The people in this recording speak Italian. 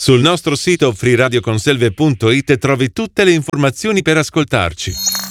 Sul nostro sito freeradioconselve.it trovi tutte le informazioni per ascoltarci.